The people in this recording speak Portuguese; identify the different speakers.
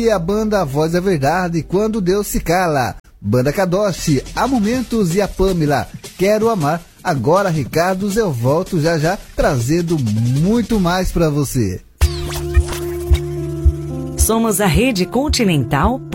Speaker 1: E a banda Voz da Verdade, Quando Deus Se Cala. Banda Kadoshi, Há Momentos e a Pamela, Quero Amar. Agora, Ricardo, eu volto já já, trazendo muito mais para você.
Speaker 2: Somos a Rede Continental.